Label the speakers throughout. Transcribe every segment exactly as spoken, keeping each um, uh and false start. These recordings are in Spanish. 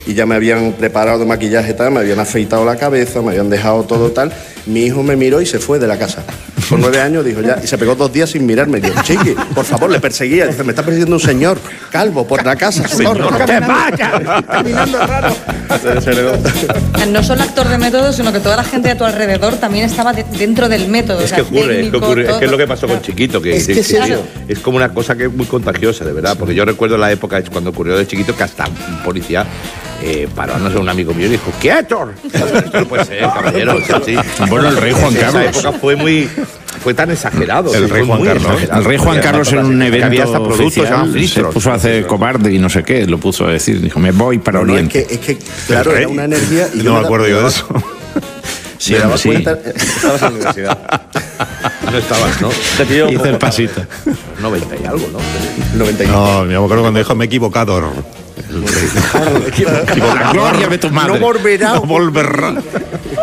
Speaker 1: y ya me habían preparado de maquillaje tal, me habían afeitado la cabeza, me habían dejado todo tal. Mi hijo me miró y se fue de la casa. Con nueve años dijo ya, y se pegó dos días sin mirarme. Digo, chiqui, por favor, le perseguía. Dice, me está persiguiendo un señor calvo por la casa. Señor,
Speaker 2: ¡que vaya! Caminando raro.
Speaker 3: No solo actor de método, sino que toda la gente a tu alrededor también estaba de, dentro del método.
Speaker 4: Es
Speaker 3: o sea,
Speaker 4: que ocurre,
Speaker 3: técnico,
Speaker 4: es que ocurre,
Speaker 3: todo.
Speaker 4: es que es lo que pasó con Chiquito, que
Speaker 1: es, que
Speaker 4: que-
Speaker 1: es eso.
Speaker 4: es como una cosa que es muy contagiosa, de verdad, porque yo recuerdo la época es cuando ocurrió de Chiquito que hasta un policía eh, paró a no sé, un amigo mío y dijo, ¡quieto! Esto no puede ser, caballero, es así.
Speaker 5: Bueno, el rey Juan
Speaker 4: Esa
Speaker 5: Carlos.
Speaker 4: época fue muy, fue tan exagerado.
Speaker 5: El
Speaker 4: fue
Speaker 5: rey Juan
Speaker 4: muy
Speaker 5: Carlos.
Speaker 4: exagerado.
Speaker 5: El rey Juan
Speaker 4: Había
Speaker 5: Carlos en
Speaker 4: tantas-
Speaker 5: un
Speaker 4: que
Speaker 5: evento
Speaker 4: había hasta productos
Speaker 5: oficial
Speaker 4: llamados
Speaker 5: se
Speaker 4: Fristros.
Speaker 5: puso a hacer cobarde y no sé qué, lo puso a decir, dijo, me voy para
Speaker 1: No, no, es
Speaker 5: Oriente.
Speaker 1: que, es que claro, era una energía. Y
Speaker 2: No me acuerdo yo de eso.
Speaker 1: Me daba
Speaker 5: sí.
Speaker 1: cuenta.
Speaker 4: Estabas en la universidad. No estabas, ¿no?
Speaker 5: Hice el pasito.
Speaker 4: noventa y algo, ¿no?
Speaker 1: noventa y nueve.
Speaker 2: No, me acuerdo cuando dijo, me he equivocado.
Speaker 5: La gloria de tu madre.
Speaker 1: No volverá.
Speaker 2: No volverá.
Speaker 1: No,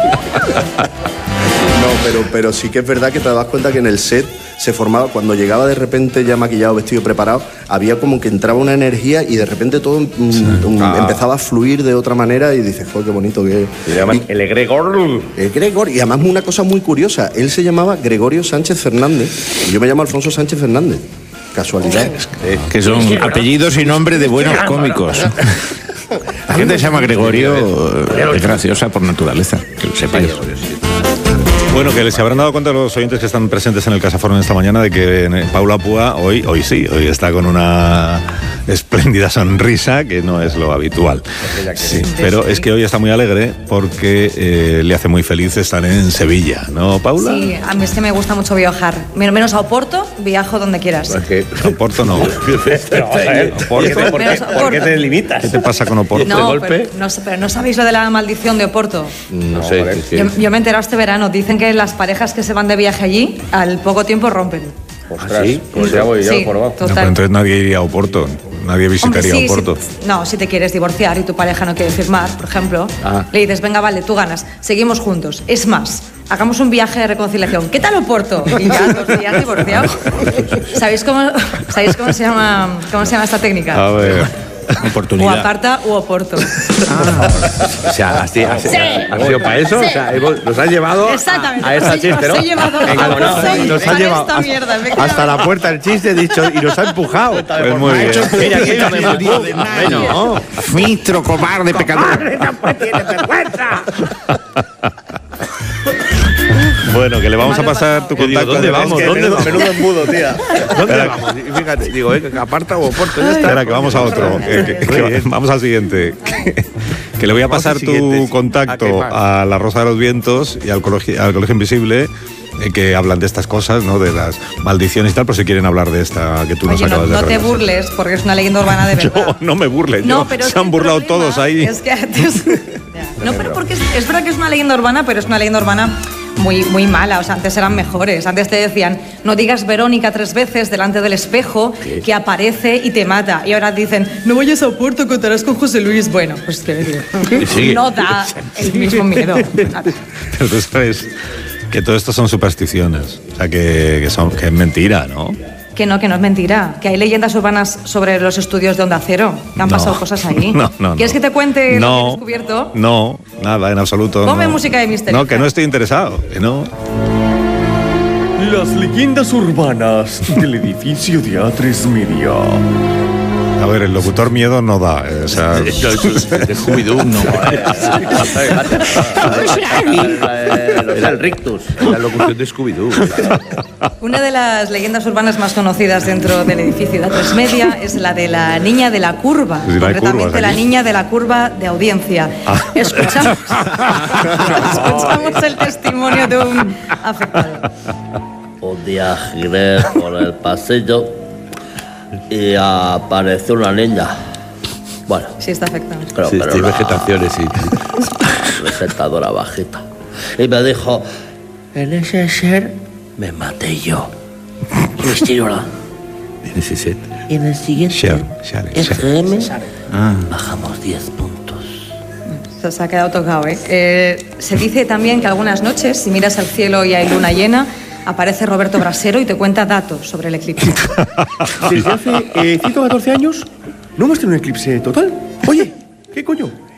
Speaker 1: pero, pero sí que es verdad que te das cuenta que en el set se formaba, cuando llegaba de repente ya maquillado, vestido, preparado, había como que entraba una energía y de repente todo mm, um,
Speaker 4: Ah.
Speaker 1: empezaba a fluir de otra manera y dices, joder, qué bonito que
Speaker 4: Se llaman el egregor.
Speaker 1: es. Gregor, y además una cosa muy curiosa, él se llamaba Gregorio Sánchez Fernández y yo me llamo Alfonso Sánchez Fernández. Casualidad.
Speaker 5: Que son apellidos y nombres de buenos cómicos. La gente que se llama Gregorio eh, es graciosa por naturaleza, que lo sepáis.
Speaker 2: Bueno, que se habrán dado cuenta los oyentes que están presentes en el Casaforno esta mañana de que eh, Paula Púa hoy, hoy sí, hoy está con una espléndida sonrisa que no es lo habitual. Sí, pero es que hoy está muy alegre porque eh, le hace muy feliz estar en Sevilla, ¿no, Paula?
Speaker 3: Sí, a mí es que me gusta mucho viajar. Men- Menos a Oporto, viajo donde quieras.
Speaker 4: Porque,
Speaker 2: Oporto no.
Speaker 4: pero vamos a ver, ¿por qué te- por qué-
Speaker 3: Menos
Speaker 4: por qué
Speaker 3: Oporto.
Speaker 4: te limitas?
Speaker 2: ¿Qué te pasa con Oporto?
Speaker 3: No,
Speaker 4: golpe?
Speaker 3: pero no, sé- pero no sabéis lo de la maldición de Oporto.
Speaker 4: No sé. es que-
Speaker 3: Yo, yo me he enterado este verano. Dicen que las parejas que se van de viaje allí, al poco tiempo rompen.
Speaker 4: Ostras, pues ya voy, ya
Speaker 3: Sí,
Speaker 4: por abajo.
Speaker 2: No,
Speaker 3: total.
Speaker 2: pero entonces nadie iría a Oporto, nadie
Speaker 3: Hombre,
Speaker 2: visitaría
Speaker 3: sí,
Speaker 2: Oporto.
Speaker 3: sí, no, si te quieres divorciar y tu pareja no quiere firmar, por ejemplo,
Speaker 4: Ah.
Speaker 3: le dices, venga, vale, tú ganas, seguimos juntos. Es más, hagamos un viaje de reconciliación. ¿Qué tal Oporto? Y ya dos días divorciados. ¿Sabéis cómo, ¿sabéis cómo se llama, cómo se llama esta técnica?
Speaker 2: A ver.
Speaker 3: O
Speaker 5: Oportunidad.
Speaker 3: aparta u Oporto.
Speaker 4: O sea, ¿has, has,
Speaker 3: Sí.
Speaker 4: has sido para eso? O sea, hemos- nos has llevado
Speaker 3: Exactamente,
Speaker 4: a, a esa
Speaker 3: os he-
Speaker 4: chiste, ¿no?
Speaker 3: os he llevado
Speaker 4: Venga,
Speaker 3: a
Speaker 4: bueno,
Speaker 3: Oporto
Speaker 4: nos ha
Speaker 3: para
Speaker 4: llevado
Speaker 3: esta
Speaker 4: hasta-
Speaker 3: mierda, efectivamente.
Speaker 4: hasta la puerta del chiste dicho, y nos ha empujado.
Speaker 2: Pues muy bien.
Speaker 4: Mira, que no me
Speaker 5: El día de
Speaker 4: empuja.
Speaker 5: nadie.
Speaker 4: Bueno,
Speaker 5: Ministro, cobarde, pecador.
Speaker 2: Bueno, que le vamos a
Speaker 3: Malo
Speaker 2: pasar tu
Speaker 3: pasado.
Speaker 4: Yo digo,
Speaker 2: contacto.
Speaker 4: ¿dónde vamos?
Speaker 2: Es que
Speaker 4: ¿Dónde
Speaker 2: menudo-
Speaker 4: vamos? Menudo embudo, tía. ¿Dónde vamos? Y fíjate, digo, eh, que aparta o Oporto, ya está.
Speaker 2: Espera, que vamos a otro. que- que- que vamos al siguiente. Que, que le voy a
Speaker 4: Vamos
Speaker 2: pasar
Speaker 4: al siguiente,
Speaker 2: tu
Speaker 4: sí.
Speaker 2: contacto
Speaker 4: ¿A qué más?
Speaker 2: a la Rosa de los Vientos y al Colegio, al Colegio Invisible, eh, que hablan de estas cosas, ¿no? De las maldiciones y tal, por si quieren hablar de esta que tú nos
Speaker 3: Oye, no,
Speaker 2: acabas de
Speaker 3: no te
Speaker 2: revelar.
Speaker 3: burles, porque es una leyenda urbana de verdad.
Speaker 2: Yo no me burle,
Speaker 3: No,
Speaker 2: yo.
Speaker 3: pero es
Speaker 2: se
Speaker 3: que
Speaker 2: han
Speaker 3: el
Speaker 2: burlado
Speaker 3: problema
Speaker 2: todos ahí.
Speaker 3: Es que antes- Ya. No, pero porque es, es verdad que es una leyenda urbana, pero es una leyenda urbana muy, muy mala. O sea, antes eran mejores. Antes te decían, no digas Verónica tres veces delante del espejo, que aparece y te mata. Y ahora dicen, no vayas a Oporto, contarás con José Luis. Bueno, pues que
Speaker 4: Sí.
Speaker 3: no da el mismo miedo.
Speaker 2: Pero tú sabes que todo esto son supersticiones. O sea, que, que, son, que es mentira, ¿no?
Speaker 3: Que no, que no es mentira. Que hay leyendas urbanas sobre los estudios de Onda Cero. Que han
Speaker 2: No.
Speaker 3: pasado cosas ahí.
Speaker 2: No, no,
Speaker 3: ¿Quieres
Speaker 2: no.
Speaker 3: que te cuente lo que he
Speaker 2: No,
Speaker 3: descubierto?
Speaker 2: no, nada, en absoluto.
Speaker 3: Ponme
Speaker 2: no.
Speaker 3: música de misterio.
Speaker 2: No, que no estoy interesado, que no.
Speaker 6: Las leyendas urbanas del edificio de A tres Media.
Speaker 2: A ver, el locutor miedo no da. eh, O sea,
Speaker 4: de Scooby-Doo. No. Era el rictus. La locución de Scooby-Doo.
Speaker 3: Una de las leyendas urbanas más conocidas dentro del edificio de A tres Media es la de la niña de la curva.
Speaker 2: Sí, la hay
Speaker 3: concretamente
Speaker 2: curvas
Speaker 3: la
Speaker 2: aquí.
Speaker 3: niña de la curva de audiencia.
Speaker 2: Ah.
Speaker 3: Escuchamos, escuchamos el testimonio de un afectado.
Speaker 7: Un día giré por el pasillo y apareció una niña. Bueno,
Speaker 3: Sí, está afectado.
Speaker 7: creo
Speaker 4: Sí,
Speaker 7: que era
Speaker 4: sí,
Speaker 7: una
Speaker 4: vegetaciones, sí.
Speaker 7: presentadora bajita. Y me dijo, en ese ser me maté yo. Y estiró
Speaker 4: En ese set.
Speaker 7: Y en el siguiente
Speaker 2: Share, share,
Speaker 7: S G M
Speaker 2: Ah.
Speaker 7: bajamos diez puntos.
Speaker 3: Se se ha quedado tocado, ¿eh? Eh, Se dice también que algunas noches, si miras al cielo y hay luna llena, aparece Roberto Brasero y te cuenta datos sobre el eclipse.
Speaker 6: Desde hace eh, ciento catorce años no hemos tenido un eclipse total. Oye, ¿qué ¿Qué coño?